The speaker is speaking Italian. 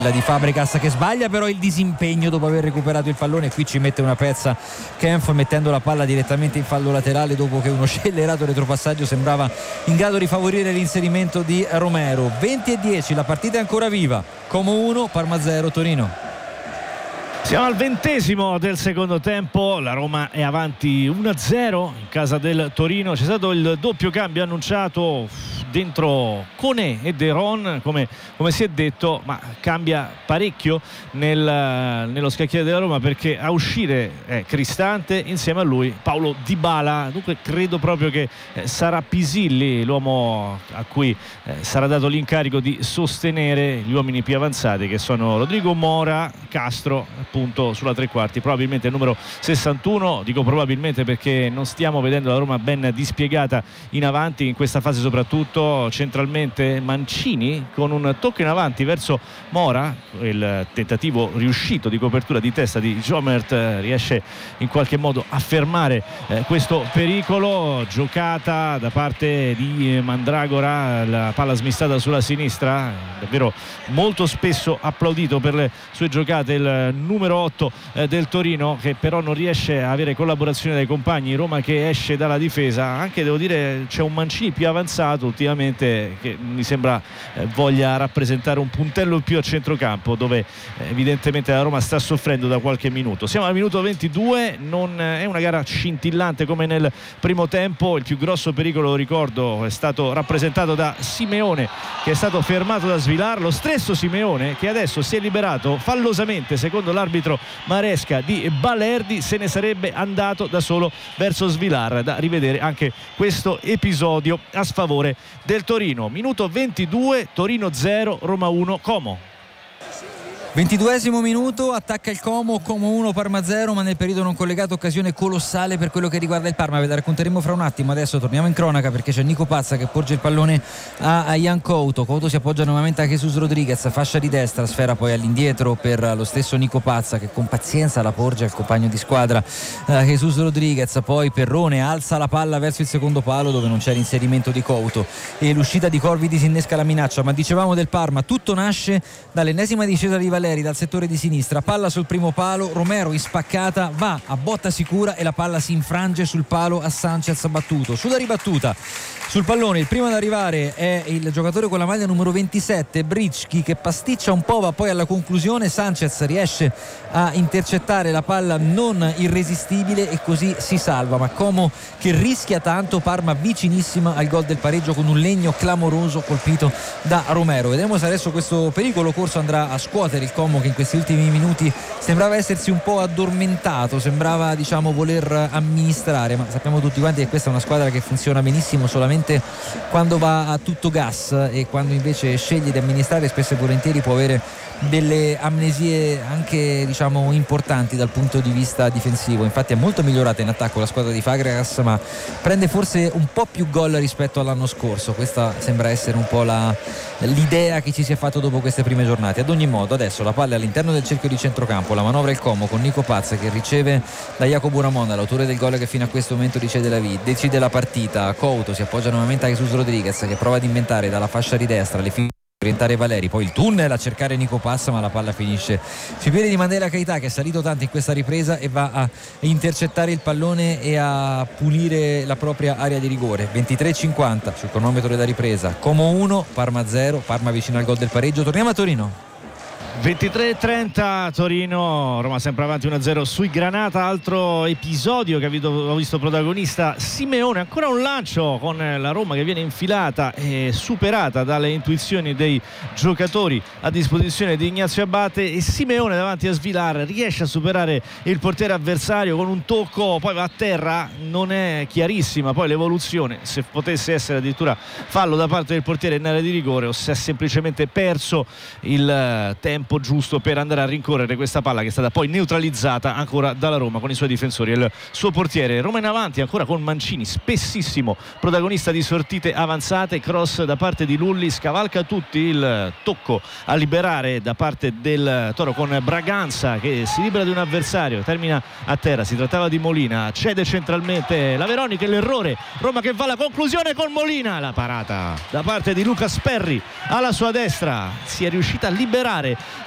di Fabregas che sbaglia però il disimpegno dopo aver recuperato il pallone. Qui ci mette una pezza Kempf mettendo la palla direttamente in fallo laterale dopo che uno scellerato retropassaggio sembrava in grado di favorire l'inserimento di Romero. 20:10, la partita è ancora viva. Como 1, Parma 0, Torino. Siamo al 20° del secondo tempo, la Roma è avanti 1-0 in casa del Torino. C'è stato il doppio cambio annunciato dentro Koné e De Ron, come si è detto, ma cambia parecchio nello scacchiere della Roma, perché a uscire è Cristante, insieme a lui Paulo Dybala. Dunque credo proprio che sarà Pisilli l'uomo a cui sarà dato l'incarico di sostenere gli uomini più avanzati, che sono Rodrigo Mora, Castro appunto sulla tre quarti, probabilmente il numero 61. Dico probabilmente perché non stiamo vedendo la Roma ben dispiegata in avanti in questa fase, soprattutto centralmente Mancini con un tocco in avanti verso Mora. Il tentativo riuscito di copertura di testa di Jomert riesce in qualche modo a fermare questo pericolo. Giocata da parte di Mandragora, la palla smistata sulla sinistra, davvero molto spesso applaudito per le sue giocate il numero 8 del Torino, che però non riesce a avere collaborazione dai compagni. Roma che esce dalla difesa, anche devo dire c'è un Mancini più avanzato ultimamente che mi sembra voglia rappresentare un puntello in più a centrocampo, dove evidentemente la Roma sta soffrendo da qualche minuto. Siamo al minuto 22, non è una gara scintillante come nel primo tempo. Il più grosso pericolo, lo ricordo, è stato rappresentato da Simeone, che è stato fermato da Svilar, lo stesso Simeone che adesso si è liberato fallosamente, secondo l'arbitro Maresca, di Balerdi. Se ne sarebbe andato da solo verso Svilar. Da rivedere anche questo episodio a sfavore del Torino. Minuto 22, Torino 0, Roma 1, Como. 22esimo minuto, attacca il Como 1, Parma 0, ma nel periodo non collegato, occasione colossale per quello che riguarda il Parma. Ve la racconteremo fra un attimo. Adesso torniamo in cronaca perché c'è Nico Pazza che porge il pallone a Jan Couto. Couto si appoggia nuovamente a Jesus Rodriguez, fascia di destra, sfera poi all'indietro per lo stesso Nico Pazza, che con pazienza la porge al compagno di squadra Jesus Rodriguez. Poi Perrone alza la palla verso il secondo palo dove non c'è l'inserimento di Couto e l'uscita di Corvi disinnesca la minaccia. Ma dicevamo del Parma, tutto nasce dall'ennesima discesa di Valeri dal settore di sinistra, palla sul primo palo, Romero in spaccata va a botta sicura e la palla si infrange sul palo a Sanchez battuto. Sulla ribattuta sul pallone il primo ad arrivare è il giocatore con la maglia numero 27 Bricchi, che pasticcia un po', va poi alla conclusione. Sanchez riesce a intercettare la palla non irresistibile e così si salva, ma Como che rischia tanto, Parma vicinissima al gol del pareggio con un legno clamoroso colpito da Romero. Vedremo se adesso questo pericolo corso andrà a scuotere il Como, che in questi ultimi minuti sembrava essersi un po' addormentato, sembrava voler amministrare, ma sappiamo tutti quanti che questa è una squadra che funziona benissimo solamente quando va a tutto gas, e quando invece sceglie di amministrare spesso e volentieri può avere delle amnesie anche importanti dal punto di vista difensivo. Infatti è molto migliorata in attacco la squadra di Fabregas, ma prende forse un po' più gol rispetto all'anno scorso. Questa sembra essere un po' l'idea che ci si è fatto dopo queste prime giornate. Ad ogni modo adesso la palla è all'interno del cerchio di centrocampo, la manovra il Como con Nico Pazza che riceve da Jacopo Ramonda, l'autore del gol che fino a questo momento decide la partita. Couto si appoggia nuovamente a Jesus Rodriguez che prova ad inventare dalla fascia di destra, le orientare Valeri, poi il tunnel a cercare Nico Pazza, ma la palla finisce sui piedi di Mandela Keita, che è salito tanto in questa ripresa e va a intercettare il pallone e a pulire la propria area di rigore. 23:50 sul cronometro della ripresa, Como 1, Parma 0, Parma vicino al gol del pareggio. Torniamo a Torino. 23:30 Torino, Roma sempre avanti 1-0 sui Granata. Altro episodio che ho visto protagonista Simeone, ancora un lancio con la Roma che viene infilata e superata dalle intuizioni dei giocatori a disposizione di Ignazio Abate, e Simeone davanti a Svilar riesce a superare il portiere avversario con un tocco, poi va a terra. Non è chiarissima poi l'evoluzione, se potesse essere addirittura fallo da parte del portiere in area di rigore o se ha semplicemente perso il tempo giusto per andare a rincorrere questa palla, che è stata poi neutralizzata ancora dalla Roma con i suoi difensori e il suo portiere. Roma in avanti ancora con Mancini, spessissimo protagonista di sortite avanzate, cross da parte di Lulli, scavalca tutti, il tocco a liberare da parte del Toro con Braganza che si libera di un avversario, termina a terra. Si trattava di Molina, cede centralmente la Veronica e l'errore, Roma che va alla conclusione con Molina, la parata da parte di Lucas Perri alla sua destra, si è riuscita a liberare